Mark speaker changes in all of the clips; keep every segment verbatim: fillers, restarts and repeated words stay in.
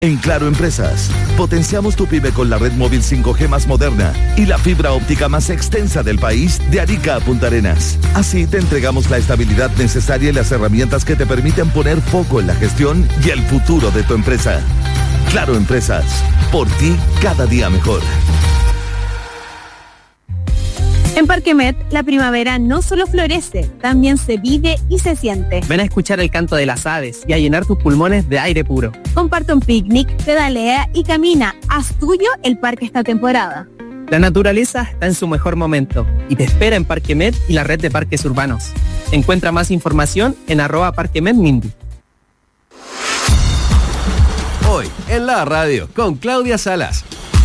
Speaker 1: En Claro Empresas, potenciamos tu pyme con la red móvil cinco G más moderna y la fibra óptica más extensa del país de Arica a Punta Arenas. Así te entregamos la estabilidad necesaria y las herramientas que te permiten poner foco en la gestión y el futuro de tu empresa. Claro Empresas, por ti cada día mejor.
Speaker 2: En Parque Met, la primavera no solo florece, también se vive y se siente.
Speaker 3: Ven a escuchar el canto de las aves y a llenar tus pulmones de aire puro.
Speaker 2: Comparte un picnic, pedalea y camina. Haz tuyo el parque esta temporada.
Speaker 3: La naturaleza está en su mejor momento y te espera en Parque Met y la red de parques urbanos. Encuentra más información en arroba Parque Met Mindy.
Speaker 4: Hoy en la radio con Claudia Salas.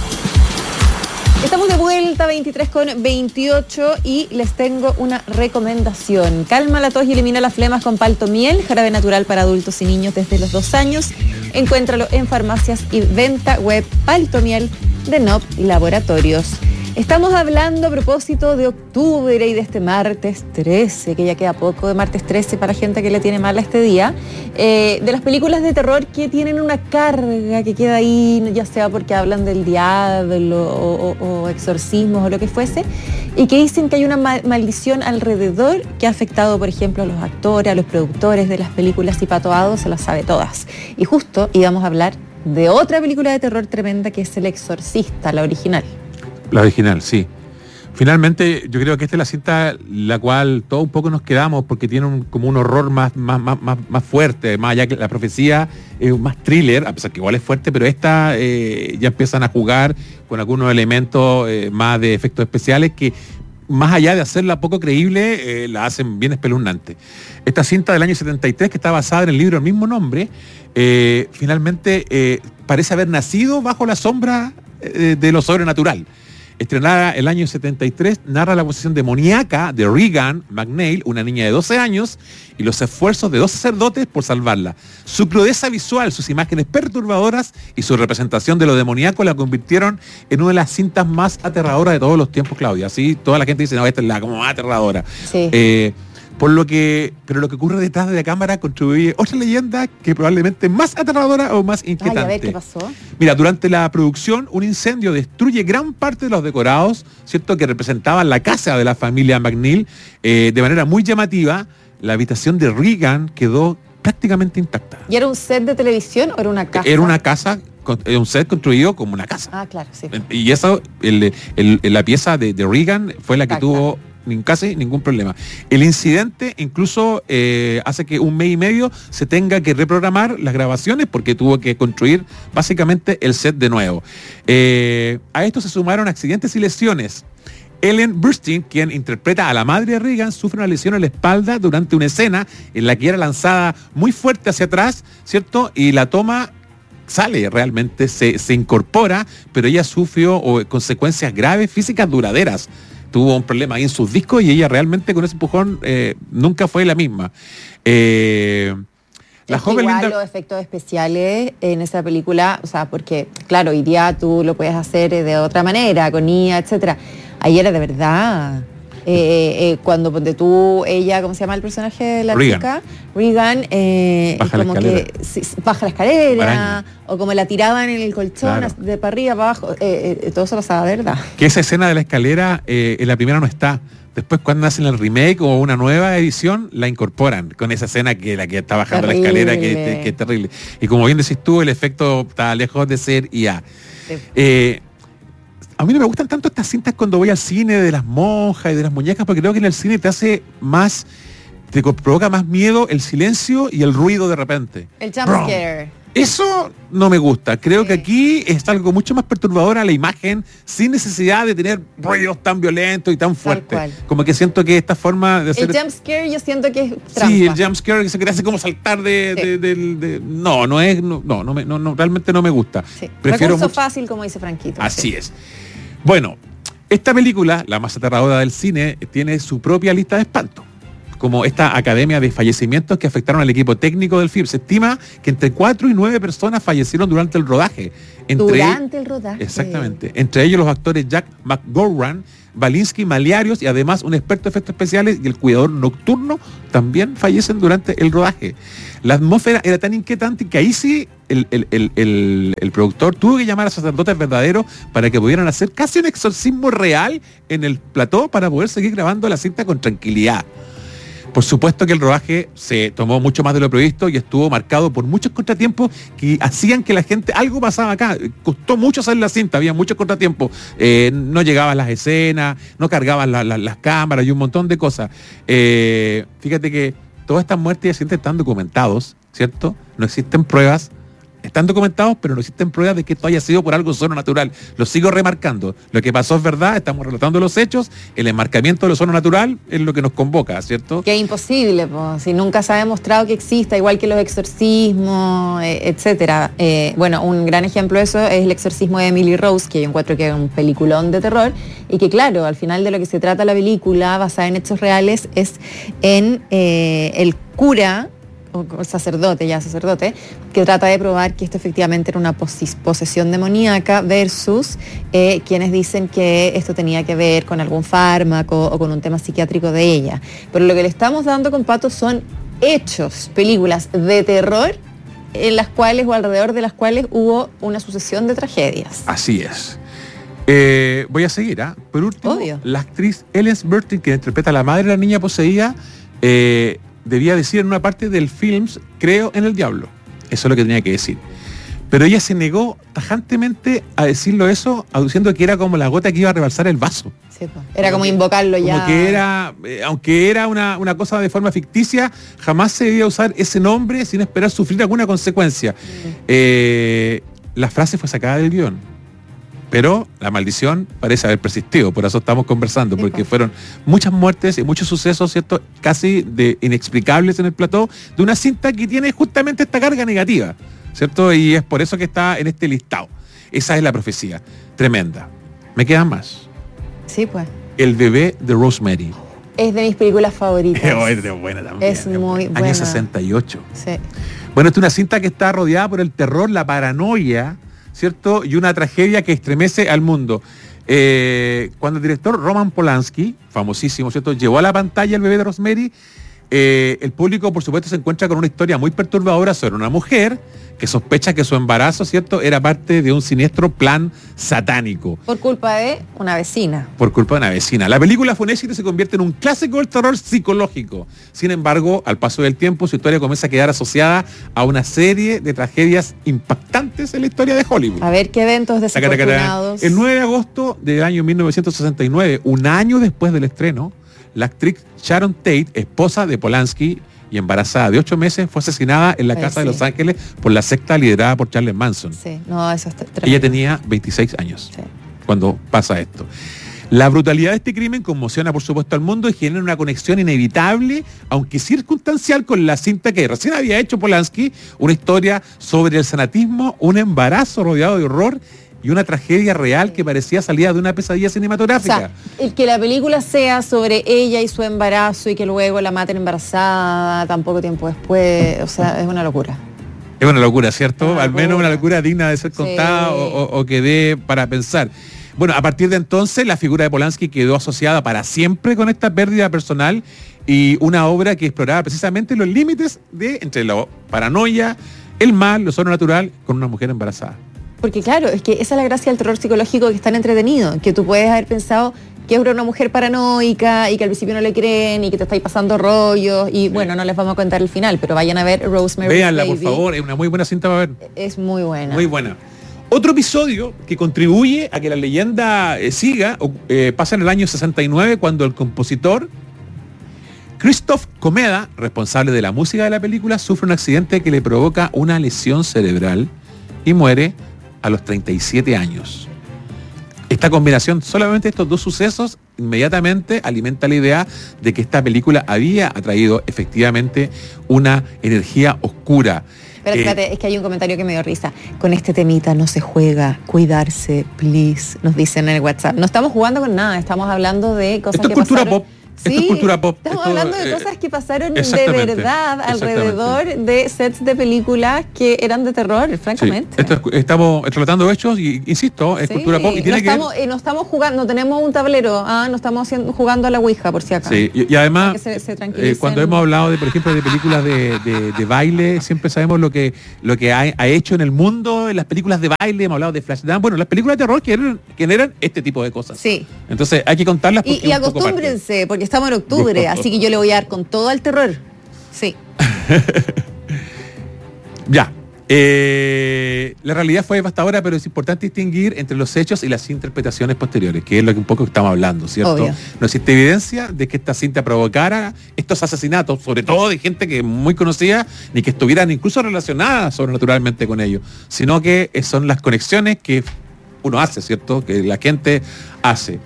Speaker 5: Estamos de vuelta, veintitrés con veintiocho, y les tengo una recomendación. Calma la tos y elimina las flemas con Paltomiel, jarabe natural para adultos y niños desde los dos años. Encuéntralo en farmacias y venta web Paltomiel de N O P Laboratorios. Estamos hablando a propósito de octubre y de este martes trece, que ya queda poco de martes trece para gente que le tiene mal a este día, eh, de las películas de terror que tienen una carga que queda ahí, ya sea porque hablan del diablo o, o, o exorcismos o lo que fuese, y que dicen que hay una ma- maldición alrededor que ha afectado, por ejemplo, a los actores, a los productores de las películas, y Pato Ado se las sabe todas. Y justo íbamos a hablar de otra película de terror tremenda que es El Exorcista, la original.
Speaker 6: La original, sí. Finalmente, yo creo que esta es la cinta la cual todos un poco nos quedamos porque tiene un, como un horror más, más, más, más, más fuerte, más allá que la profecía es más thriller, a pesar que igual es fuerte, pero esta eh, ya empiezan a jugar con algunos elementos eh, más de efectos especiales que, más allá de hacerla poco creíble, eh, la hacen bien espeluznante. Esta cinta del año setenta y tres, que está basada en el libro del mismo nombre, eh, finalmente eh, parece haber nacido bajo la sombra eh, de lo sobrenatural. Estrenada el año setenta y tres, narra la posesión demoníaca de Regan McNeil, una niña de doce años, y los esfuerzos de dos sacerdotes por salvarla. Su crudeza visual, sus imágenes perturbadoras y su representación de lo demoníaco la convirtieron en una de las cintas más aterradoras de todos los tiempos, Claudia. Así toda la gente dice, no, esta es la como más aterradora.
Speaker 5: Sí.
Speaker 6: Eh, Por lo que, pero lo que ocurre detrás de la cámara contribuye otra leyenda que probablemente es más aterradora o más inquietante.
Speaker 5: Ay, a ver, ¿qué pasó?
Speaker 6: Mira, durante la producción, un incendio destruye gran parte de los decorados, ¿cierto?, que representaban la casa de la familia McNeil. Eh, de manera muy llamativa, la habitación de Regan quedó prácticamente intacta.
Speaker 5: ¿Y era un set de televisión o era una casa?
Speaker 6: Era una casa, un set construido como una casa.
Speaker 5: Ah, claro, sí.
Speaker 6: Y eso, el, el, la pieza de, de Regan fue la que
Speaker 5: Exacto.
Speaker 6: tuvo ni casi ningún problema. El incidente incluso eh, hace que un mes y medio se tenga que reprogramar las grabaciones porque tuvo que construir básicamente el set de nuevo. Eh, a esto se sumaron accidentes y lesiones. Ellen Burstyn, quien interpreta a la madre de Regan, sufre una lesión en la espalda durante una escena en la que era lanzada muy fuerte hacia atrás, ¿cierto? Y la toma sale realmente, se, se incorpora, pero ella sufrió oh, consecuencias graves, físicas duraderas. Tuvo un problema ahí en sus discos y ella realmente con ese empujón eh, nunca fue la misma. Eh, la
Speaker 5: es
Speaker 6: joven
Speaker 5: igual
Speaker 6: Linda...
Speaker 5: los efectos especiales en esa película, o sea, porque, claro, hoy día tú lo puedes hacer de otra manera, con I A, etcétera. Ahí era de verdad. Eh, eh, cuando ponte tú, ella, ¿cómo se llama el personaje de la
Speaker 6: Regan.
Speaker 5: chica? Regan, eh,
Speaker 6: Baja la
Speaker 5: como
Speaker 6: escalera.
Speaker 5: que sí, baja la escalera,
Speaker 6: Araña.
Speaker 5: o como la tiraban en el colchón,
Speaker 6: Claro.
Speaker 5: de para arriba, para abajo, eh, eh, todo eso pasaba, ¿verdad?
Speaker 6: Que esa escena de la escalera eh, en la primera no está. Después cuando hacen el remake o una nueva edición, la incorporan con esa escena que la que está bajando
Speaker 5: Terrible.
Speaker 6: la escalera, que, que es terrible. Y como bien decís tú, el efecto está lejos de ser I A.
Speaker 5: Sí.
Speaker 6: Eh, a mí no me gustan tanto estas cintas cuando voy al cine de las monjas y de las muñecas, porque creo que en el cine te hace más, te provoca más miedo el silencio y el ruido de repente.
Speaker 5: El jump
Speaker 6: Brum.
Speaker 5: scare.
Speaker 6: Eso no me gusta. Creo
Speaker 5: Sí.
Speaker 6: que aquí es algo mucho más perturbador a la imagen, sin necesidad de tener ruidos tan violentos y tan fuertes.
Speaker 5: cual.
Speaker 6: Como que siento que esta forma de hacer...
Speaker 5: El jump scare yo siento que es trampa.
Speaker 6: Sí, el jumpscare que se quiere hacer como saltar de...
Speaker 5: Sí.
Speaker 6: de- del- de- no, no es... No, no, no, me- no, no, realmente no me gusta.
Speaker 5: Sí.
Speaker 6: Prefiero
Speaker 5: Recurso
Speaker 6: mucho-
Speaker 5: fácil, como dice Franquito.
Speaker 6: Así
Speaker 5: Sí.
Speaker 6: es. Bueno, esta película, la más aterradora del cine, tiene su propia lista de espanto, como esta academia de fallecimientos que afectaron al equipo técnico del film. Se estima que entre cuatro y nueve personas fallecieron durante el rodaje. Entre
Speaker 5: Durante el rodaje.
Speaker 6: Exactamente. Entre ellos los actores Jack McGowan, Balinsky, Maliarios y además un experto de efectos especiales y el cuidador nocturno también fallecen durante el rodaje. La atmósfera era tan inquietante que ahí sí el, el, el, el, el productor tuvo que llamar a sacerdotes verdaderos para que pudieran hacer casi un exorcismo real en el plató para poder seguir grabando la cinta con tranquilidad. Por supuesto que el rodaje se tomó mucho más de lo previsto y estuvo marcado por muchos contratiempos que hacían que la gente, algo pasaba acá, costó mucho hacer la cinta, había muchos contratiempos, eh, no llegaban las escenas, no cargaban la, la, las cámaras y un montón de cosas. Eh, fíjate que todas estas muertes y accidentes están documentados, ¿cierto? No existen pruebas. Están documentados, pero no existen pruebas de que esto haya sido por algo sobrenatural. Lo sigo remarcando. Lo que pasó es verdad, estamos relatando los hechos, el enmarcamiento de lo sobrenatural es lo que nos convoca, ¿cierto?
Speaker 5: Que es imposible, pues, si nunca se ha demostrado que exista, igual que los exorcismos, eh, etcétera. Eh, bueno, un gran ejemplo de eso es el exorcismo de Emily Rose, que yo encuentro que es un peliculón de terror, y que claro, al final de lo que se trata la película, basada en hechos reales, es en eh, el cura, o sacerdote, ya sacerdote, que trata de probar que esto efectivamente era una posis, posesión demoníaca versus eh, quienes dicen que esto tenía que ver con algún fármaco o con un tema psiquiátrico de ella. Pero lo que le estamos dando con Pato son hechos, películas de terror en las cuales o alrededor de las cuales hubo una sucesión de tragedias.
Speaker 6: Así es. Eh, voy a seguir, ¿ah? ¿eh? Por último, Obvio. La actriz Ellen Burstyn, que interpreta a la madre de la niña poseída, eh, debía decir en una parte del film, creo en el diablo. Eso es lo que tenía que decir. Pero ella se negó tajantemente a decirlo eso, aduciendo que era como la gota que iba a rebalsar el vaso.
Speaker 5: Sí, pues. Era como, como que, invocarlo ya.
Speaker 6: Como que era, eh, aunque era una, una cosa de forma ficticia, jamás se debía usar ese nombre sin esperar sufrir alguna consecuencia. Mm. Eh, la frase fue sacada del guión. Pero la maldición parece haber persistido, por eso estamos conversando, porque fueron muchas muertes y muchos sucesos, ¿cierto?, casi de inexplicables en el plató, de una cinta que tiene justamente esta carga negativa, ¿cierto? Y es por eso que está en este listado. Esa es la profecía. Tremenda. ¿Me quedan más?
Speaker 5: Sí, pues.
Speaker 6: El bebé de Rosemary.
Speaker 5: Es de mis películas favoritas.
Speaker 6: Es de buena también.
Speaker 5: Es muy buena.
Speaker 6: Año sesenta y ocho.
Speaker 5: Sí.
Speaker 6: Bueno, esta es una cinta que está rodeada por el terror, la paranoia, ¿cierto? Y una tragedia que estremece al mundo. Eh, cuando el director Roman Polanski, famosísimo, ¿cierto?, llevó a la pantalla El bebé de Rosemary, eh, el público, por supuesto, se encuentra con una historia muy perturbadora sobre una mujer que sospecha que su embarazo, ¿cierto?, era parte de un siniestro plan satánico.
Speaker 5: Por culpa de una vecina.
Speaker 6: Por culpa de una vecina. La película fue un éxito y se convierte en un clásico del terror psicológico. Sin embargo, al paso del tiempo, su historia comienza a quedar asociada a una serie de tragedias impactantes en la historia de Hollywood.
Speaker 5: A ver, ¿qué eventos desafortunados?
Speaker 6: El nueve de agosto del año mil novecientos sesenta y nueve, un año después del estreno, la actriz Sharon Tate, esposa de Polanski y embarazada de ocho meses, fue asesinada en la
Speaker 5: Ay,
Speaker 6: casa
Speaker 5: sí.
Speaker 6: de Los Ángeles por la secta liderada por Charles Manson.
Speaker 5: Sí, no, eso es tremendo.
Speaker 6: Ella tenía veintiséis años
Speaker 5: Sí.
Speaker 6: cuando pasa esto. La brutalidad de este crimen conmociona, por supuesto, al mundo y genera una conexión inevitable, aunque circunstancial, con la cinta que recién había hecho Polanski, una historia sobre el sanatismo, un embarazo rodeado de horror y una tragedia real que parecía salida de una pesadilla cinematográfica.
Speaker 5: O sea, el que la película sea sobre ella y su embarazo y que luego la maten embarazada tan poco tiempo después, o sea, es una locura.
Speaker 6: Es una locura, ¿cierto?
Speaker 5: Una
Speaker 6: Al menos
Speaker 5: locura.
Speaker 6: una locura digna de ser contada,
Speaker 5: Sí.
Speaker 6: o, o, o que dé para pensar. Bueno, a partir de entonces la figura de Polanski quedó asociada para siempre con esta pérdida personal y una obra que exploraba precisamente los límites de entre la paranoia, el mal, lo sobrenatural con una mujer embarazada.
Speaker 5: Porque claro, es que esa es la gracia del terror psicológico, que es tan entretenido, que tú puedes haber pensado que es una mujer paranoica y que al principio no le creen y que te estáis pasando rollos y bueno, no les vamos a contar el final, pero vayan a ver Rosemary's
Speaker 6: Véanla,
Speaker 5: Baby.
Speaker 6: por favor, es una muy buena cinta para ver.
Speaker 5: Es muy buena.
Speaker 6: Muy buena. Otro episodio que contribuye a que la leyenda eh, siga eh, pasa en el año sesenta y nueve, cuando el compositor Christoph Komeda, responsable de la música de la película, sufre un accidente que le provoca una lesión cerebral y muere a los treinta y siete años. Esta combinación, solamente estos dos sucesos, inmediatamente alimenta la idea de que esta película había atraído efectivamente una energía oscura.
Speaker 5: Pero espérate, eh, es que hay un comentario que me dio risa. Con este temita no se juega, cuidarse, please, nos dicen en el WhatsApp. No estamos jugando con nada, estamos hablando de cosas
Speaker 6: esto
Speaker 5: que
Speaker 6: es cultura
Speaker 5: pasaron.
Speaker 6: pop.
Speaker 5: Sí,
Speaker 6: esto es cultura pop.
Speaker 5: Estamos
Speaker 6: esto,
Speaker 5: hablando de
Speaker 6: eh,
Speaker 5: cosas que pasaron de
Speaker 6: exactamente,
Speaker 5: verdad
Speaker 6: exactamente.
Speaker 5: alrededor de sets de películas que eran de terror,
Speaker 6: Sí,
Speaker 5: francamente.
Speaker 6: esto es- estamos relatando hechos y, insisto, es
Speaker 5: Sí,
Speaker 6: cultura pop y tiene
Speaker 5: no
Speaker 6: que
Speaker 5: estamos, eh, no estamos jugando, no tenemos un tablero, ah, no estamos haciendo, jugando a la Ouija, por si acaso.
Speaker 6: Sí, y, y además,
Speaker 5: Que se- se
Speaker 6: eh,
Speaker 5: tranquilicen.
Speaker 6: cuando hemos hablado de, por ejemplo, de películas de, de- de baile, siempre sabemos lo que lo que ha, ha hecho en el mundo en las películas de baile, hemos hablado de Flashdance, bueno, las películas de terror que eran, que eran este tipo de cosas.
Speaker 5: Sí.
Speaker 6: Entonces hay que contarlas
Speaker 5: Y,
Speaker 6: porque
Speaker 5: y
Speaker 6: es un poco parte.
Speaker 5: acostúmbrense, porque estamos en octubre, así que yo le voy a dar con todo al terror. Sí.
Speaker 6: Ya. Eh, la realidad fue devastadora, pero es importante distinguir entre los hechos y las interpretaciones posteriores, que es lo que un poco estamos hablando, ¿cierto?
Speaker 5: Obvio.
Speaker 6: No existe evidencia de que esta cinta provocara estos asesinatos, sobre todo de gente que es muy conocida, ni que estuvieran incluso relacionadas sobrenaturalmente con ellos, sino que son las conexiones que uno hace, ¿cierto? Que la gente hace.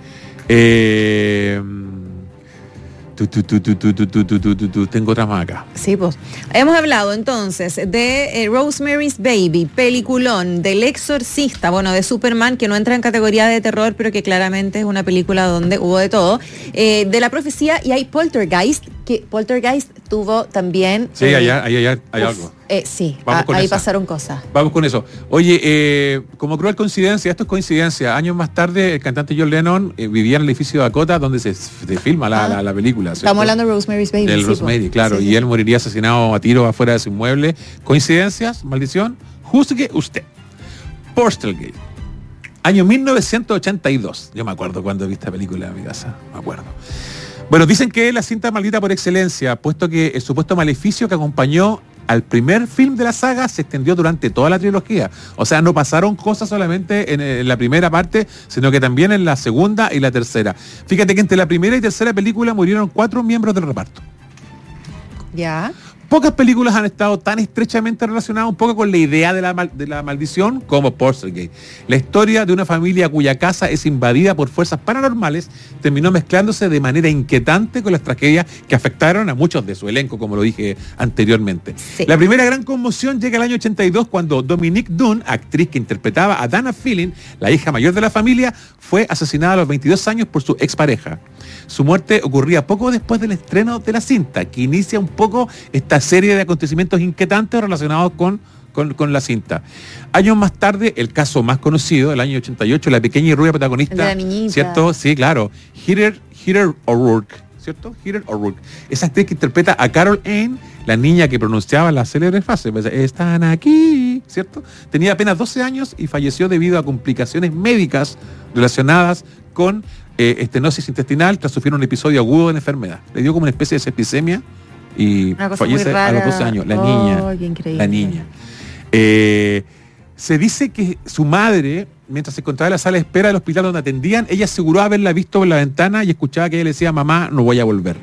Speaker 6: Eh, tu, tu, tu, tu, tu, tu, tu, tu, tu, tu, tu. Tengo otra más acá.
Speaker 5: Sí, pues. Hemos hablado entonces de eh, Rosemary's Baby, peliculón, del Exorcista, bueno, de Superman, que no entra en categoría de terror, pero que claramente es una película donde hubo de todo, eh, de La Profecía, y hay Poltergeist, que Poltergeist tuvo también...
Speaker 6: Sí,
Speaker 5: eh,
Speaker 6: allá, allá, allá hay
Speaker 5: uf,
Speaker 6: algo.
Speaker 5: eh, sí,
Speaker 6: Vamos
Speaker 5: a-
Speaker 6: con
Speaker 5: ahí
Speaker 6: esa.
Speaker 5: pasaron cosas.
Speaker 6: Vamos con eso. Oye, eh, como cruel coincidencia, esto es coincidencia. Años más tarde, el cantante John Lennon eh, vivía en el edificio Dakota donde se, se filma la,
Speaker 5: Ah.
Speaker 6: la, la película. ¿cierto?
Speaker 5: Estamos hablando de Rosemary's Baby.
Speaker 6: Del
Speaker 5: sí,
Speaker 6: Rosemary,
Speaker 5: po.
Speaker 6: claro.
Speaker 5: Sí,
Speaker 6: y
Speaker 5: sí.
Speaker 6: él moriría asesinado a tiro afuera de su inmueble. ¿Coincidencias? ¿Maldición? Juzgue usted. Poltergeist. Año mil novecientos ochenta y dos. Yo me acuerdo cuando vi esta película en mi casa. Me acuerdo. Bueno, dicen que es la cinta maldita por excelencia, puesto que el supuesto maleficio que acompañó al primer film de la saga se extendió durante toda la trilogía. O sea, no pasaron cosas solamente en, en la primera parte, sino que también en la segunda y la tercera. Fíjate que entre la primera y tercera película murieron cuatro miembros del reparto.
Speaker 5: Ya.
Speaker 6: Pocas películas han estado tan estrechamente relacionadas un poco con la idea de la, mal- de la maldición como Poltergeist. La historia de una familia cuya casa es invadida por fuerzas paranormales terminó mezclándose de manera inquietante con las tragedias que afectaron a muchos de su elenco, como lo dije anteriormente.
Speaker 5: Sí.
Speaker 6: La primera gran conmoción llega al año ochenta y dos cuando Dominique Dunne, actriz que interpretaba a Dana Feeling, la hija mayor de la familia, fue asesinada a los veintidós años por su expareja. Su muerte ocurría poco después del estreno de la cinta, que inicia un poco esta serie de acontecimientos inquietantes relacionados con, con, con la cinta. Años más tarde, el caso más conocido, el año ochenta y ocho, la pequeña y rubia protagonista.
Speaker 5: El de la niñita.
Speaker 6: ¿Cierto? Sí, claro. Heather, Heather O'Rourke, ¿cierto? Heather O'Rourke. Esa actriz que interpreta a Carol Anne, la niña que pronunciaba la célebre frase, pues, están aquí, ¿cierto? Tenía apenas doce años y falleció debido a complicaciones médicas relacionadas con eh, estenosis intestinal tras sufrir un episodio agudo de la enfermedad. Le dio como una especie de septicemia y
Speaker 5: Una cosa muy
Speaker 6: fallece
Speaker 5: rara.
Speaker 6: a los doce años. La
Speaker 5: Oh,
Speaker 6: niña.
Speaker 5: qué increíble.
Speaker 6: La niña. Eh, se dice que su madre, mientras se encontraba en la sala de espera del hospital donde atendían, ella aseguró haberla visto por la ventana y escuchaba que ella le decía, mamá, no voy a volver.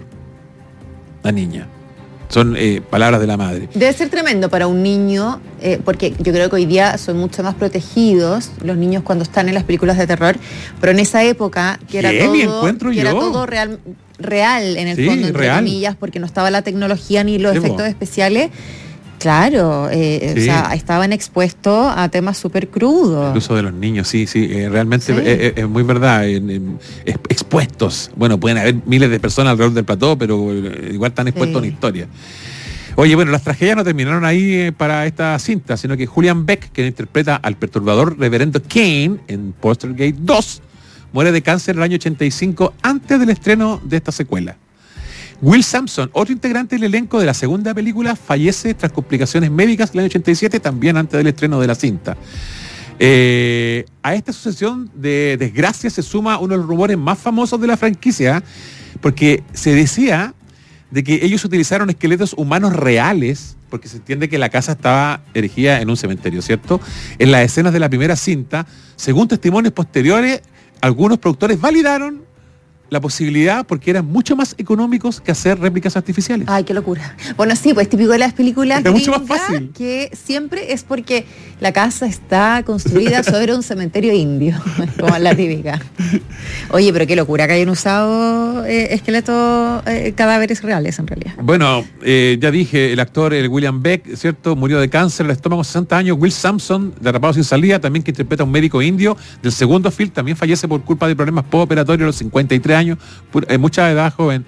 Speaker 6: La niña. Son eh, palabras de la madre.
Speaker 5: Debe ser tremendo para un niño, eh, porque yo creo que hoy día son mucho más protegidos los niños cuando están en las películas de terror, pero en esa época, que era
Speaker 6: Heavy,
Speaker 5: todo,
Speaker 6: encuentro
Speaker 5: que era
Speaker 6: yo.
Speaker 5: todo real, real en el
Speaker 6: Sí,
Speaker 5: fondo, entre
Speaker 6: real.
Speaker 5: comillas, porque no estaba la tecnología ni los
Speaker 6: Sí,
Speaker 5: efectos
Speaker 6: po.
Speaker 5: especiales, claro, eh,
Speaker 6: Sí.
Speaker 5: o sea, estaban expuestos a temas súper crudos.
Speaker 6: Incluso de los niños, sí, sí, eh, realmente
Speaker 5: Sí.
Speaker 6: Es, es- es muy verdad, en- en- es- expuestos. Bueno, pueden haber miles de personas alrededor del plató, pero eh, igual están expuestos a
Speaker 5: Sí.
Speaker 6: una historia. Oye, bueno, las tragedias no terminaron ahí eh, para esta cinta, sino que Julian Beck, que interpreta al perturbador reverendo Kane en Poltergeist dos, muere de cáncer en el año ochenta y cinco antes del estreno de esta secuela. Will Sampson, otro integrante del elenco de la segunda película, fallece tras complicaciones médicas en el año ochenta y siete, también antes del estreno de la cinta. Eh, a esta sucesión de desgracias se suma uno de los rumores más famosos de la franquicia, porque se decía de que ellos utilizaron esqueletos humanos reales, porque se entiende que la casa estaba erigida en un cementerio, ¿cierto? En las escenas de la primera cinta, según testimonios posteriores, algunos productores validaron la posibilidad porque eran mucho más económicos que hacer réplicas artificiales.
Speaker 5: Ay, qué locura. Bueno, sí, pues típico de las películas
Speaker 6: Es mucho más
Speaker 5: gringas,
Speaker 6: fácil.
Speaker 5: que siempre es porque la casa está construida sobre un cementerio indio, como la típica. Oye, pero qué locura que hayan usado eh, esqueletos, eh, cadáveres reales en realidad.
Speaker 6: Bueno, eh, ya dije, el actor el William Beck, ¿cierto? Murió de cáncer al estómago a sesenta años. Will Sampson, de Atrapado sin salida, también que interpreta a un médico indio del segundo film, también fallece por culpa de problemas postoperatorios a los cincuenta y tres años, pura, eh, mucha edad joven.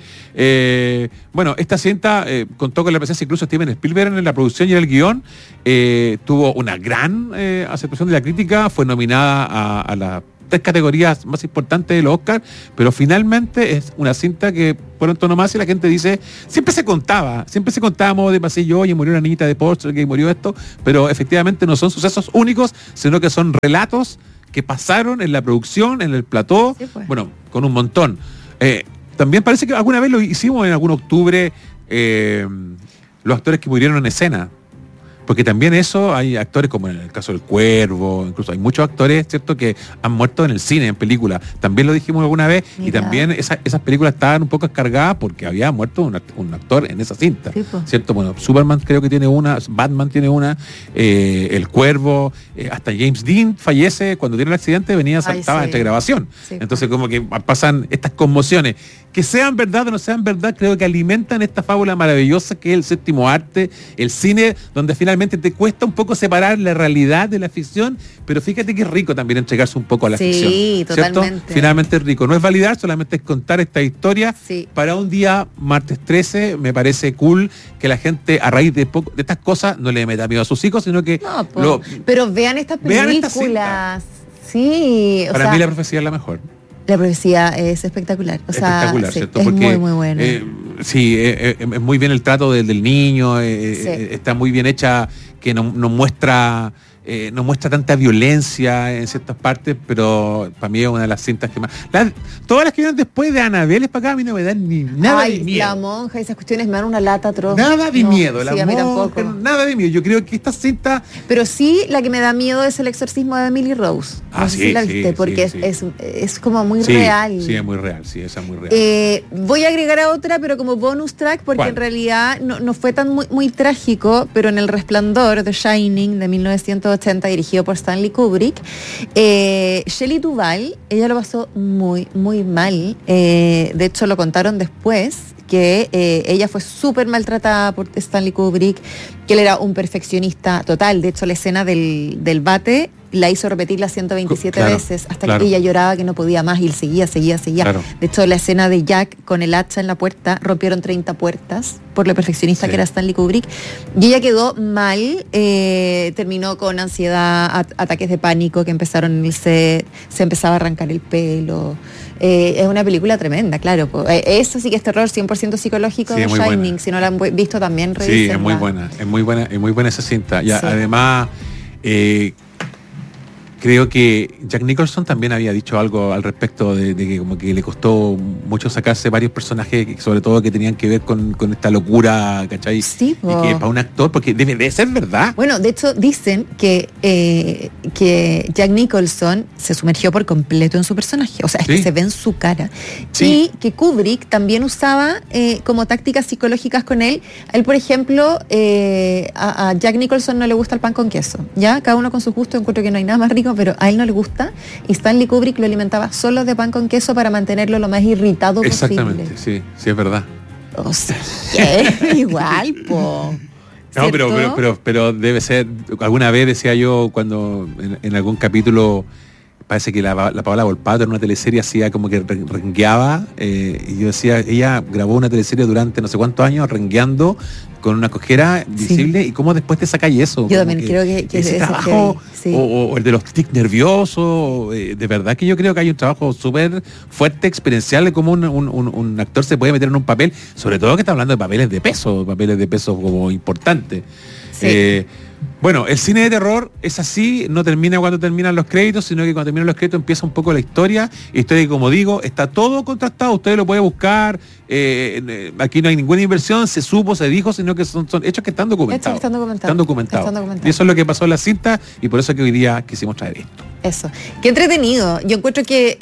Speaker 6: Eh, bueno, esta cinta eh, contó con la presencia incluso de Steven Spielberg en la producción y en el guión. Eh, tuvo una gran eh, aceptación de la crítica, fue nominada a, a la tres categorías más importantes de los Oscars, pero finalmente es una cinta que por un tono más y la gente dice, siempre se contaba, siempre se contaba a modo de pasillo, oye, murió una niñita de Porsche, que murió esto, pero efectivamente no son sucesos únicos, sino que son relatos que pasaron en la producción, en el plató, sí, pues. Bueno, con un montón. Eh, también parece que alguna vez lo hicimos en algún octubre, eh, los actores que murieron en escena. Porque también eso, hay actores como en el caso del Cuervo, incluso hay muchos actores, ¿cierto?, que han muerto en el cine, en películas. También lo dijimos alguna vez. Mira. Y también esa, esas películas estaban un poco descargadas porque había muerto un, un actor en esa cinta, sí, pues. ¿Cierto? Bueno, Superman creo que tiene una, Batman tiene una, eh, el Cuervo, eh, hasta James Dean fallece cuando tiene el accidente, venía, saltaba sí. entre grabación. Sí, entonces pues. Como que pasan estas conmociones. Que sean verdad o no sean verdad, creo que alimentan esta fábula maravillosa que es el séptimo arte, el cine, donde finalmente te cuesta un poco separar la realidad de la ficción, pero fíjate que es rico también entregarse un poco a la
Speaker 5: sí,
Speaker 6: ficción.
Speaker 5: Sí, totalmente.
Speaker 6: Finalmente es rico. No es validar, solamente es contar esta historia.
Speaker 5: Sí.
Speaker 6: Para un día, martes trece, me parece cool que la gente, a raíz de, poco, de estas cosas, no le meta miedo a sus hijos, sino que...
Speaker 5: No, po, lo, pero vean estas películas. Vean esta sí. O
Speaker 6: Para
Speaker 5: sea,
Speaker 6: mí la profecía es la mejor.
Speaker 5: La profecía es espectacular. O sea,
Speaker 6: espectacular,
Speaker 5: sí,
Speaker 6: ¿cierto?
Speaker 5: Es
Speaker 6: porque,
Speaker 5: muy, muy buena.
Speaker 6: Eh, sí, eh, eh, es muy bien el trato del, del niño, eh, sí. eh, está muy bien hecha, que nos no muestra... Eh, no muestra tanta violencia en ciertas partes, pero para mí es una de las cintas que más... La, todas las que vienen después de Annabelle para acá a mí no me dan ni nada
Speaker 5: Ay,
Speaker 6: de miedo.
Speaker 5: La monja, esas cuestiones me dan una lata atroz.
Speaker 6: Nada de
Speaker 5: no,
Speaker 6: miedo, la
Speaker 5: sí,
Speaker 6: monja,
Speaker 5: a mí tampoco.
Speaker 6: Nada de miedo. Yo creo que esta cinta...
Speaker 5: Pero sí, la que me da miedo es El exorcismo de Emily Rose. No
Speaker 6: ah,
Speaker 5: sé
Speaker 6: sí,
Speaker 5: si la viste,
Speaker 6: sí,
Speaker 5: porque
Speaker 6: sí,
Speaker 5: es,
Speaker 6: sí.
Speaker 5: Es, es como muy
Speaker 6: sí,
Speaker 5: real.
Speaker 6: Sí, es muy real, sí, esa es muy real.
Speaker 5: Eh, voy a agregar a otra, pero como bonus track, porque
Speaker 6: ¿cuál?
Speaker 5: En realidad no, no fue tan muy, muy trágico, pero en El Resplandor, The Shining, de mil novecientos ochenta, dirigido por Stanley Kubrick, eh, Shelley Duvall, ella lo pasó muy, muy mal. Eh, de hecho, lo contaron después, que eh, ella fue súper maltratada por Stanley Kubrick, que él era un perfeccionista total. De hecho, la escena del, del bate la hizo repetirla ciento veintisiete
Speaker 6: claro,
Speaker 5: veces hasta
Speaker 6: claro.
Speaker 5: que ella lloraba que no podía más y él seguía, seguía, seguía.
Speaker 6: Claro.
Speaker 5: De hecho, la escena de Jack con el hacha en la puerta, rompieron treinta puertas por lo perfeccionista sí. que era Stanley Kubrick. Y ella quedó mal, eh, terminó con ansiedad, at- ataques de pánico que empezaron en el set, se empezaba a arrancar el pelo. Eh, es una película tremenda, claro. Po. Eh, eso sí que es terror cien por ciento psicológico
Speaker 6: sí,
Speaker 5: de Shining.
Speaker 6: Buena.
Speaker 5: Si no la han visto también, revísenla.
Speaker 6: Sí, es muy buena, es muy buena, es muy buena esa cinta. Y sí. Además, eh, creo que Jack Nicholson también había dicho algo al respecto de, de que como que le costó mucho sacarse varios personajes, sobre todo que tenían que ver con, con esta locura, ¿cachai?
Speaker 5: Sí, po.
Speaker 6: Y que para un actor, porque debe de ser verdad.
Speaker 5: Bueno, de hecho dicen que, eh, que Jack Nicholson se sumergió por completo en su personaje, o sea, es
Speaker 6: sí.
Speaker 5: que se ve en su cara.
Speaker 6: Sí.
Speaker 5: Y que Kubrick también usaba eh, como tácticas psicológicas con él. Él, por ejemplo, eh, a, a Jack Nicholson no le gusta el pan con queso, ¿ya? Cada uno con sus gustos, encuentro que no hay nada más rico, pero a él no le gusta, y Stanley Kubrick lo alimentaba solo de pan con queso para mantenerlo lo más irritado
Speaker 6: Exactamente,
Speaker 5: posible.
Speaker 6: sí, sí es verdad.
Speaker 5: O sea, es igual, po.
Speaker 6: No, pero, pero, pero, pero debe ser, alguna vez decía yo cuando en, en algún capítulo parece que la, la Paola Volpato en una teleserie hacía como que rengueaba, eh, y yo decía, ella grabó una teleserie durante no sé cuántos años rengueando con una cojera visible, sí. Y cómo después te sacáis eso.
Speaker 5: Yo también
Speaker 6: que
Speaker 5: creo que, que
Speaker 6: ese trabajo, sí. o, o el de los tics nerviosos, eh, de verdad que yo creo que hay un trabajo súper fuerte, experiencial de cómo un, un, un, un actor se puede meter en un papel, sobre todo que está hablando de papeles de peso, papeles de peso como importantes. Sí. Eh, Bueno, el cine de terror es así, no termina cuando terminan los créditos, sino que cuando terminan los créditos empieza un poco la historia. Historia que, como digo, está todo contrastado, usted lo puede buscar, eh, aquí no hay ninguna inversión, se supo, se dijo, sino que son, son hechos que están documentados.
Speaker 5: Hechos que están documentados.
Speaker 6: Están documentados.
Speaker 5: Están documentados.
Speaker 6: Y eso es lo que pasó en la cinta, y por eso es que hoy día quisimos traer esto.
Speaker 5: Eso. Qué entretenido. Yo encuentro que...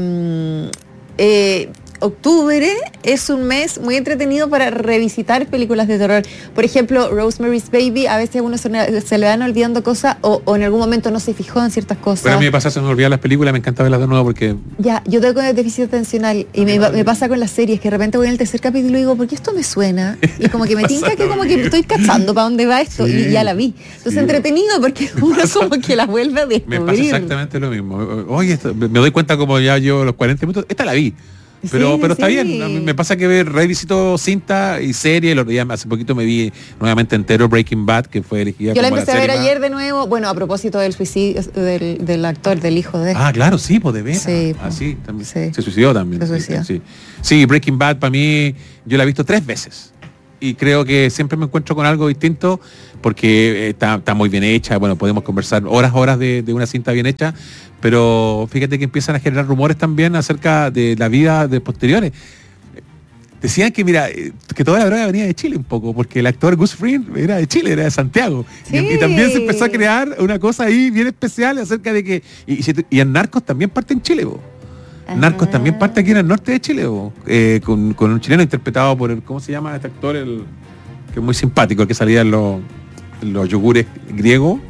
Speaker 5: Eh, eh, octubre es un mes muy entretenido para revisitar películas de terror. Por ejemplo, Rosemary's Baby, a veces a uno se, se le van olvidando cosas o, o en algún momento no se fijó en ciertas cosas.
Speaker 6: Bueno, a mí me pasa, se me olvidan las películas, me encanta verlas de nuevo porque...
Speaker 5: Ya, yo tengo déficit atencional y me, me pasa con las series, que de repente voy en el tercer capítulo y digo, ¿por qué esto me suena? Y como que me tinca que como que estoy cachando para dónde va esto, sí, y ya la vi. Entonces sí. Entretenido porque uno como que la vuelve a descubrir.
Speaker 6: Me pasa exactamente lo mismo. Oye, esto, me doy cuenta como ya yo los cuarenta minutos, esta la vi. Pero,
Speaker 5: Sí,
Speaker 6: pero está
Speaker 5: sí.
Speaker 6: bien. A mí me pasa que ver, revisito cinta y serie. El otro día, hace poquito me vi nuevamente entero Breaking Bad, que fue elegida
Speaker 5: Yo la
Speaker 6: como
Speaker 5: empecé a ver
Speaker 6: serie más-
Speaker 5: ayer de nuevo, bueno, a propósito del suicidio del, del actor, del hijo de...
Speaker 6: Ah, claro, sí, pues de veras.
Speaker 5: Sí,
Speaker 6: Ah,
Speaker 5: pues.
Speaker 6: sí, también.
Speaker 5: Sí.
Speaker 6: Se suicidó también.
Speaker 5: Se
Speaker 6: sí,
Speaker 5: suicidó.
Speaker 6: Sí, sí, Breaking Bad para mí, yo la he visto tres veces. Y creo que siempre me encuentro con algo distinto porque eh, está, está muy bien hecha. Bueno, podemos conversar horas, horas de, de una cinta bien hecha, pero fíjate que empiezan a generar rumores también acerca de la vida de posteriores. Decían que, mira, eh, que toda la droga venía de Chile un poco, porque el actor Gus Fring era de Chile, era de Santiago.
Speaker 5: Sí.
Speaker 6: Y, y también se empezó a crear una cosa ahí bien especial acerca de que... Y, y, se- y en Narcos también parte en Chile, bo. Narcos
Speaker 5: Ah.
Speaker 6: también parte aquí en el norte de Chile, bo, eh, con, con un chileno interpretado por el... ¿Cómo se llama este actor? El, que es muy simpático, el que salía en los, en los yogures griegos.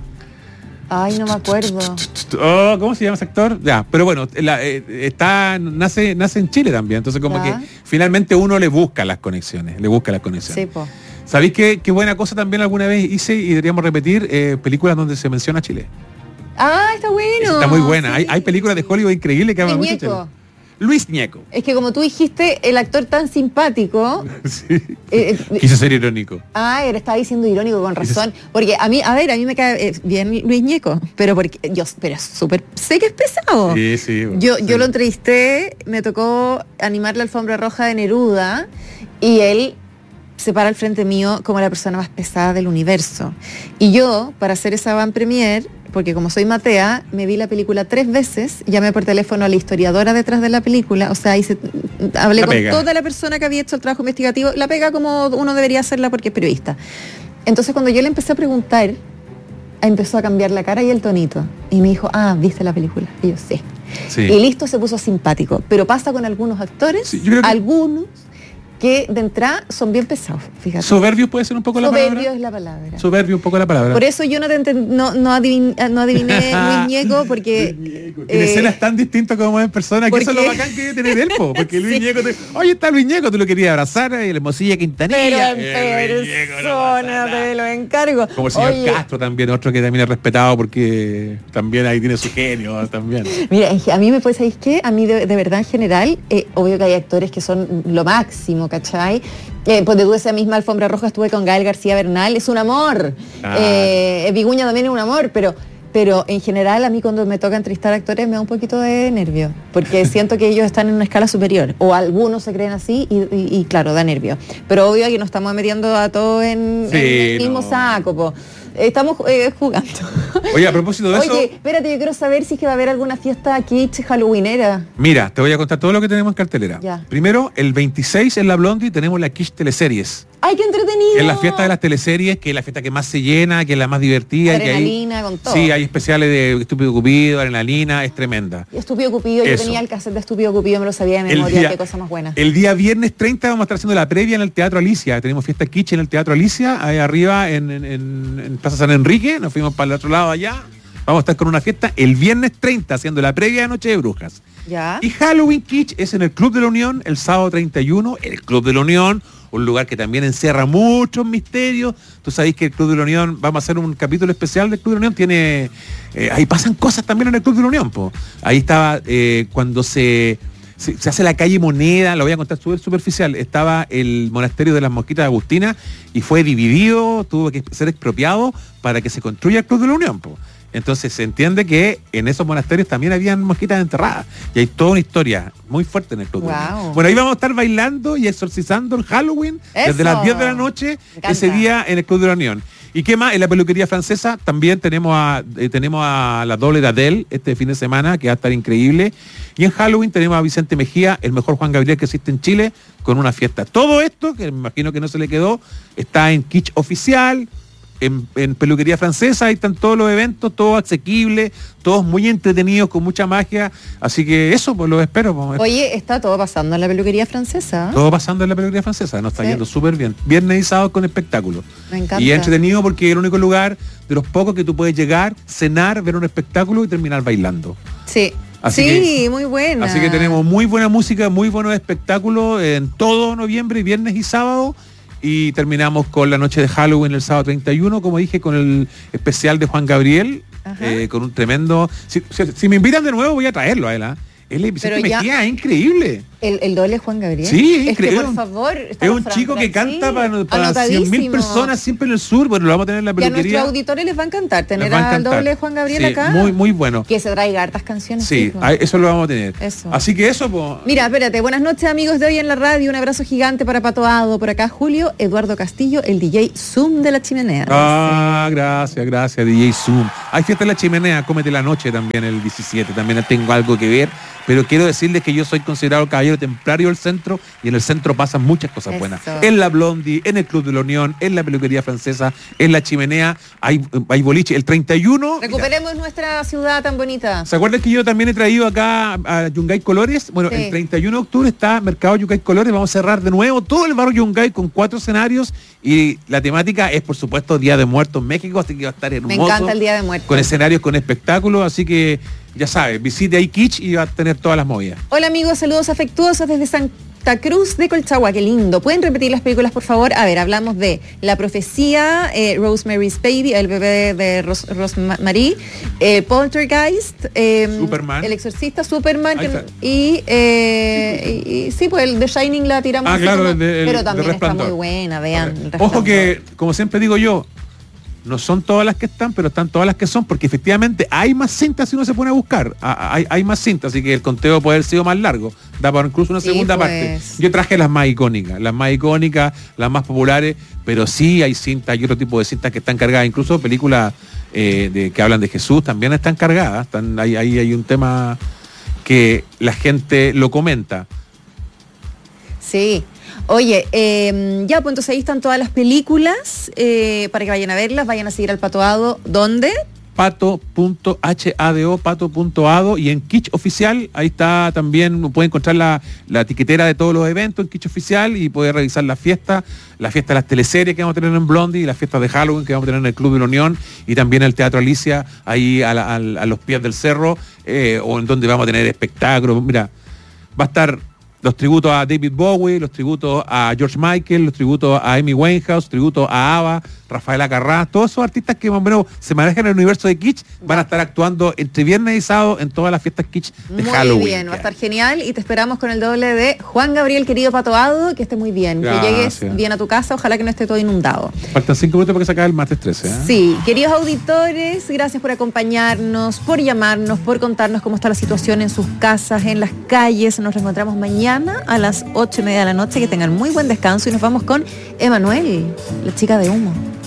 Speaker 5: Ay, no me acuerdo.
Speaker 6: Oh, ¿cómo se llama ese actor? Ya, pero bueno, la- eh, está, nace, nace en Chile también, entonces como
Speaker 5: Ya.
Speaker 6: que finalmente uno le busca las conexiones, le busca las conexiones.
Speaker 5: Sí, po.
Speaker 6: ¿Sabéis qué, qué buena cosa también alguna vez hice y deberíamos repetir? Eh, películas donde se menciona Chile.
Speaker 5: Ah, está bueno.
Speaker 6: Está muy buena.
Speaker 5: Sí.
Speaker 6: Hay, hay películas de Hollywood increíbles que hablan
Speaker 5: Luis
Speaker 6: mucho de
Speaker 5: Ñeco.
Speaker 6: Chile. Luis Ñeco.
Speaker 5: Es que como tú dijiste, el actor tan simpático...
Speaker 6: Sí.
Speaker 5: eh, eh,
Speaker 6: Quise ser irónico.
Speaker 5: Ah, él estaba diciendo irónico con razón. Porque a mí, a ver, a mí me cae eh, bien Luis Ñeco, pero porque yo, pero es súper, sé que es pesado.
Speaker 6: Sí, sí.
Speaker 5: Yo,
Speaker 6: sí.
Speaker 5: yo lo entrevisté, me tocó animar la alfombra roja de Neruda y él se para al frente mío como la persona más pesada del universo. Y yo, para hacer esa van premier, porque como soy Matea, me vi la película tres veces, llamé por teléfono a la historiadora detrás de la película, o sea, hice, hablé
Speaker 6: La
Speaker 5: con
Speaker 6: pega.
Speaker 5: toda la persona que había hecho el trabajo investigativo, la pega como uno debería hacerla porque es periodista. Entonces cuando yo le empecé a preguntar, empezó a cambiar la cara y el tonito. Y me dijo, ah, ¿viste la película? Y yo, sí.
Speaker 6: Sí.
Speaker 5: Y listo, se puso simpático. Pero pasa con algunos actores,
Speaker 6: Sí, yo creo que-
Speaker 5: algunos que de entrada son bien pesados, fíjate.
Speaker 6: Soberbio puede ser un poco la
Speaker 5: Soberbio
Speaker 6: palabra.
Speaker 5: es la palabra.
Speaker 6: Soberbio un poco la palabra.
Speaker 5: Por eso yo no, te enten- no, no, adivin- no adiviné Luis Ñeco, porque...
Speaker 6: En
Speaker 5: eh,
Speaker 6: escenas tan distintas como en persona, que eso es lo
Speaker 5: porque-
Speaker 6: bacán que debe tener él, po, porque Luis
Speaker 5: Sí.
Speaker 6: Ñeco te... Oye, está Luis Ñeco, tú lo querías abrazar, y el Hermosilla Quintanilla.
Speaker 5: Pero
Speaker 6: Eh,
Speaker 5: en
Speaker 6: Luis Ñeco, no pasa
Speaker 5: persona,
Speaker 6: nada.
Speaker 5: te lo encargo.
Speaker 6: Como el señor
Speaker 5: Oye,
Speaker 6: Castro también, otro que también es respetado porque también ahí tiene su genio también.
Speaker 5: Mira, en ge- a mí me puede, ¿sabéis qué? A mí de, de verdad en general, eh, obvio que hay actores que son lo máximo, ¿cachai? Eh, pues de tú esa misma alfombra roja estuve con Gael García Bernal, es un amor.
Speaker 6: Ah.
Speaker 5: Eh, Viguña también es un amor, pero, pero en general a mí cuando me toca entrevistar actores me da un poquito de nervio, porque siento que ellos están en una escala superior, o algunos se creen así y, y- y claro, da nervio. Pero obvio que nos estamos metiendo a todos en,
Speaker 6: Sí,
Speaker 5: en el mismo
Speaker 6: no.
Speaker 5: saco, po. Estamos eh, jugando.
Speaker 6: Oye, a propósito de eso,
Speaker 5: Oye, espérate, yo quiero saber si es que va a haber alguna fiesta kitsch halloweenera.
Speaker 6: mira, te voy a contar todo lo que tenemos en cartelera.
Speaker 5: Ya.
Speaker 6: Primero, el veintiséis en la Blondie tenemos la Kish Teleseries.
Speaker 5: ¡Ay, qué entretenido!
Speaker 6: Es la fiesta de las teleseries, que es la fiesta que más se llena, que es la más divertida. y que ahí-
Speaker 5: Adrenalina, con todo.
Speaker 6: Sí, hay especiales de Estúpido Cupido, Adrenalina, es tremenda.
Speaker 5: Estúpido Cupido, yo
Speaker 6: Eso.
Speaker 5: tenía el cassette de Estúpido Cupido, me lo sabía de
Speaker 6: El
Speaker 5: memoria,
Speaker 6: día-
Speaker 5: qué cosa más buena.
Speaker 6: El día viernes treinta vamos a estar haciendo la previa en el Teatro Alicia. Tenemos fiesta kitsch en el Teatro Alicia, ahí arriba en, en- en- en Plaza San Enrique. Nos fuimos para el otro lado allá. Vamos a estar con una fiesta el viernes treinta haciendo la previa de Noche de Brujas.
Speaker 5: ¿Ya?
Speaker 6: Y Halloween Kitsch es en el Club de la Unión el sábado treinta y uno. El Club de la Unión, un lugar que también encierra muchos misterios. Tú sabéis que el Club de la Unión, vamos a hacer un capítulo especial del Club de la Unión, tiene... eh, ahí pasan cosas también en el Club de la Unión, po. Ahí estaba eh, cuando se... Se, se hace la calle Moneda, lo voy a contar súper superficial. Estaba el monasterio de las Mosquitas de Agustina y fue dividido, tuvo que ser expropiado para que se construya el Club de la Unión, po. Entonces se entiende que en esos monasterios también habían mosquitas enterradas. Y hay toda una historia muy fuerte en el Club de la
Speaker 5: Wow.
Speaker 6: Unión. Bueno, ahí vamos a estar bailando y exorcizando el Halloween
Speaker 5: Eso.
Speaker 6: desde las diez de la noche
Speaker 5: Me encanta.
Speaker 6: ese día en el Club de la Unión. ¿Y qué más? En la peluquería francesa también tenemos a, eh, tenemos a la doble de Adele este fin de semana, que va a estar increíble. Y en Halloween tenemos a Vicente Mejía, el mejor Juan Gabriel que existe en Chile, con una fiesta. Todo esto, que me imagino que no se le quedó, está en Kitsch Oficial, en, en peluquería francesa, ahí están todos los eventos, todos asequibles, todos muy entretenidos, con mucha magia. Así que eso, pues los espero. Pues.
Speaker 5: Oye, está todo pasando en la peluquería francesa.
Speaker 6: Todo pasando en la peluquería francesa, nos está
Speaker 5: Sí.
Speaker 6: yendo súper bien. Viernes y sábado con espectáculos.
Speaker 5: Me encanta.
Speaker 6: Y es entretenido porque es el único lugar de los pocos que tú puedes llegar, cenar, ver un espectáculo y terminar bailando.
Speaker 5: Sí.
Speaker 6: Así
Speaker 5: sí,
Speaker 6: que-
Speaker 5: muy buena.
Speaker 6: Así que tenemos muy buena música, muy buenos espectáculos en todo noviembre, viernes y sábado. Y terminamos con la noche de Halloween el sábado treinta y uno, como dije, con el especial de Juan Gabriel,
Speaker 5: Ajá.
Speaker 6: eh, con un tremendo... Si, si- si me invitan de nuevo voy a traerlo a él. ¿ah? Él es
Speaker 5: Pero
Speaker 6: Vicente
Speaker 5: ya-
Speaker 6: Mejía, es increíble.
Speaker 5: ¿El, el doble Juan Gabriel?
Speaker 6: Sí,
Speaker 5: es que,
Speaker 6: creo.
Speaker 5: por favor,
Speaker 6: Es un chico que canta
Speaker 5: sí,
Speaker 6: para, para cien mil personas siempre en el sur. Bueno, lo vamos a tener en la
Speaker 5: Y a
Speaker 6: peluquería.
Speaker 5: nuestros auditores les va a encantar tener
Speaker 6: Les va a
Speaker 5: al
Speaker 6: encantar.
Speaker 5: doble Juan Gabriel
Speaker 6: Sí,
Speaker 5: acá.
Speaker 6: Muy, muy bueno.
Speaker 5: Que se traiga hartas canciones.
Speaker 6: Sí,
Speaker 5: hijo.
Speaker 6: a- eso lo vamos a tener.
Speaker 5: Eso.
Speaker 6: Así que eso, pues.
Speaker 5: Mira, espérate, buenas noches amigos de Hoy en la Radio, un abrazo gigante para Patoado, por acá Julio, Eduardo Castillo, el D J Zoom de la Chimenea.
Speaker 6: Ah, gracias, gracias, D J Zoom. Hay fiesta en la Chimenea, cómete la noche también el diecisiete, también tengo algo que ver, pero quiero decirles que yo soy considerado el caballero templario del centro y en el centro pasan muchas cosas
Speaker 5: Eso.
Speaker 6: buenas. En la Blondie, en el Club de la Unión, en la peluquería francesa, en la Chimenea, hay, hay boliche. El treinta y uno...
Speaker 5: Recuperemos nuestra ciudad tan bonita.
Speaker 6: ¿Se acuerdan que yo también he traído acá a Yungay Colores? Bueno,
Speaker 5: Sí.
Speaker 6: el treinta y uno de octubre está Mercado Yungay Colores. Vamos a cerrar de nuevo todo el barrio Yungay con cuatro escenarios y la temática es, por supuesto, Día de Muertos en México, así que va a estar hermoso.
Speaker 5: Me encanta el Día de Muertos.
Speaker 6: Con escenarios, con espectáculos, así que ya sabes, visite ahí Kitsch y va a tener todas las movidas.
Speaker 5: Hola amigos, saludos afectuosos desde Santa Cruz de Colchagua, qué lindo. ¿Pueden repetir las películas, por favor? A ver, hablamos de La Profecía, eh, Rosemary's Baby, El bebé de Ros Rosemary, eh, Poltergeist, eh,
Speaker 6: Superman.
Speaker 5: El Exorcista, Superman,
Speaker 6: Ahí
Speaker 5: que-
Speaker 6: está.
Speaker 5: y, eh, y, y sí, pues el The Shining la tiramos.
Speaker 6: Ah,
Speaker 5: así
Speaker 6: claro,
Speaker 5: como-
Speaker 6: el de- el
Speaker 5: pero
Speaker 6: de
Speaker 5: también está
Speaker 6: Resplandor.
Speaker 5: muy buena, vean. El
Speaker 6: Ojo
Speaker 5: Resplandor.
Speaker 6: que, como siempre digo yo, no son todas las que están, pero están todas las que son, porque efectivamente hay más cintas si uno se pone a buscar. A- Hay, hay más cintas, así que el conteo puede haber sido más largo. Da para incluso una
Speaker 5: Sí,
Speaker 6: segunda
Speaker 5: pues.
Speaker 6: parte. Yo traje las más icónicas, las más icónicas, las más populares, pero sí hay cintas y otro tipo de cintas que están cargadas. Incluso películas eh, de, que hablan de Jesús también están cargadas. Están, ahí, ahí hay un tema que la gente lo comenta.
Speaker 5: Sí. Oye, eh, ya, pues entonces ahí están todas las películas eh, para que vayan a verlas, vayan a seguir al Patoado. ¿Dónde?
Speaker 6: pato punto hado, pato punto ado y en Kitsch Oficial, ahí está también, puede encontrar la, la etiquetera de todos los eventos en Kitsch Oficial y poder revisar la fiesta, la fiesta de las teleseries que vamos a tener en Blondie y la fiesta de Halloween que vamos a tener en el Club de la Unión y también el Teatro Alicia, ahí a, la- a- a los pies del cerro, eh, o en donde vamos a tener espectáculos. Mira, va a estar los tributos a David Bowie, los tributos a George Michael, los tributos a Amy Winehouse, tributos a ABBA, Rafaela Carrá, todos esos artistas que más o menos se manejan en el universo de Kitsch van a estar actuando entre viernes y sábado en todas las fiestas Kitsch de
Speaker 5: Muy
Speaker 6: Halloween.
Speaker 5: bien, va a estar genial y te esperamos con el doble de Juan Gabriel, querido Patoado, que esté muy bien,
Speaker 6: Gracias.
Speaker 5: que llegues bien a tu casa, ojalá que no esté todo inundado.
Speaker 6: Faltan cinco minutos para que se acabe el martes trece. ¿eh?
Speaker 5: Sí, queridos auditores, gracias por acompañarnos, por llamarnos, por contarnos cómo está la situación en sus casas, en las calles. Nos reencontramos mañana a las ocho y media de la noche. Que tengan muy buen descanso y nos vamos con Emanuel, la chica de humo.